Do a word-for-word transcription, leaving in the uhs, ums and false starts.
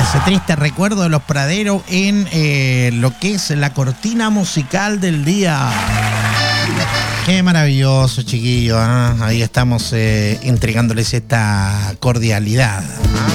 Ese triste recuerdo de los Praderos en eh, lo que es la cortina musical del día. Qué maravilloso, chiquillos, ¿eh? Ahí estamos eh, entregándoles esta cordialidad, ¿eh?